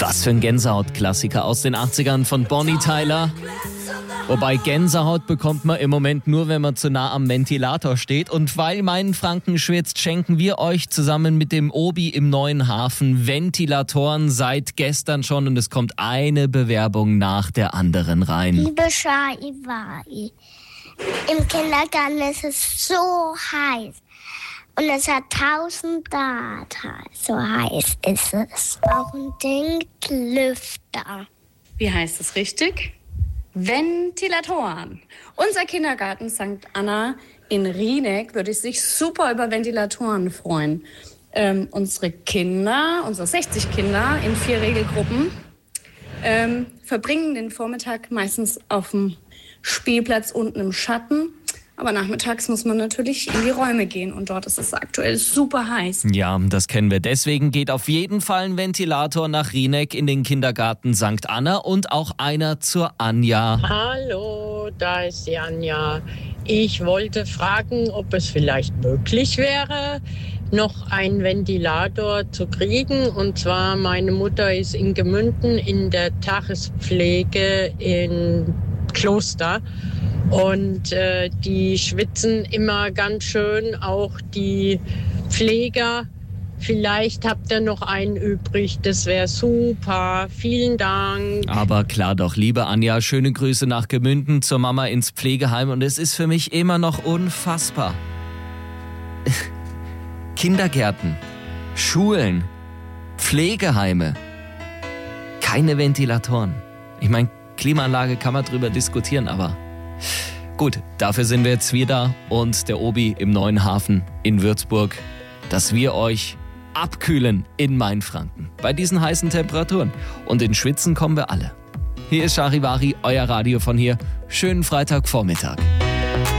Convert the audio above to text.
Was für ein Gänsehaut-Klassiker aus den 80ern von Bonnie Tyler. Wobei Gänsehaut bekommt man im Moment nur, wenn man zu nah am Ventilator steht. Und weil mein Franken schwitzt, schenken wir euch zusammen mit dem Obi im Neuen Hafen Ventilatoren seit gestern schon. Und es kommt eine Bewerbung nach der anderen rein. Liebe Charivari, im Kindergarten ist es so heiß. Und es hat 1000 Grad. So heiß ist es. Auch ein Lüfter. Wie heißt es richtig? Ventilatoren. Unser Kindergarten St. Anna in Rieneck würde sich super über Ventilatoren freuen. Unsere 60 Kinder in 4 Regelgruppen, verbringen den Vormittag meistens auf dem Spielplatz unten im Schatten. Aber nachmittags muss man natürlich in die Räume gehen und dort ist es aktuell super heiß. Ja, das kennen wir. Deswegen geht auf jeden Fall ein Ventilator nach Rieneck in den Kindergarten St. Anna und auch einer zur Anja. Hallo, da ist die Anja. Ich wollte fragen, ob es vielleicht möglich wäre, noch einen Ventilator zu kriegen. Und zwar, meine Mutter ist in Gemünden in der Tagespflege in Kloster. Und die schwitzen immer ganz schön, auch die Pfleger. Vielleicht habt ihr noch einen übrig, das wäre super. Vielen Dank. Aber klar doch, liebe Anja, schöne Grüße nach Gemünden zur Mama ins Pflegeheim. Und es ist für mich immer noch unfassbar. Kindergärten, Schulen, Pflegeheime, keine Ventilatoren. Ich meine, Klimaanlage kann man drüber diskutieren, aber... Gut, dafür sind wir jetzt wieder und der Obi im Neuen Hafen in Würzburg, dass wir euch abkühlen in Mainfranken bei diesen heißen Temperaturen. Und in Schwitzen kommen wir alle. Hier ist Charivari, euer Radio von hier. Schönen Freitagvormittag.